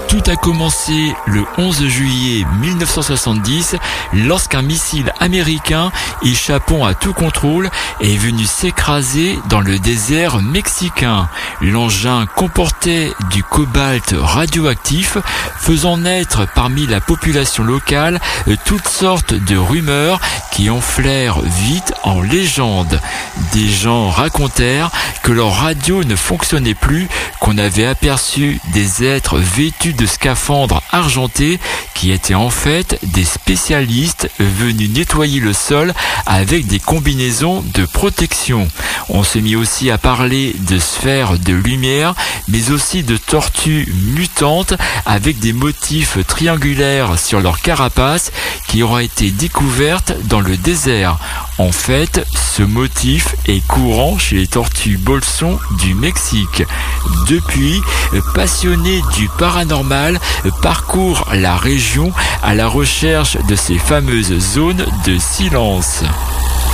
Tout a commencé le 11 juillet 1970 lorsqu'un missile américain échappant à tout contrôle est venu s'écraser dans le désert mexicain. L'engin comportait du cobalt radioactif, faisant naître parmi la population locale toutes sortes de rumeurs qui enflèrent vite en légende. Des gens racontèrent que leur radio ne fonctionnait plus, qu'on avait aperçu des êtres vêtus de scaphandres argentés qui étaient en fait des spécialistes venus nettoyer le sol avec des combinaisons de protection. On se mit aussi à parler de sphères de lumière, mais aussi de tortues mutantes avec des motifs triangulaires sur leur carapace qui auraient été découvertes dans le désert. En fait, ce motif est courant chez les tortues bolson du Mexique. Depuis, passionnés du paranormal parcourent la région à la recherche de ces fameuses zones de silence.